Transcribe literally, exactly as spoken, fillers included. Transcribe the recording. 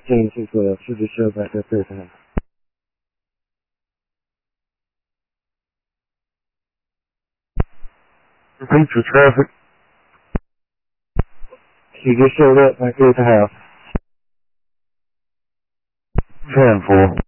James six twelve, should just show back up there to him. Repeat for traffic. She just showed up back here at the house. ten four.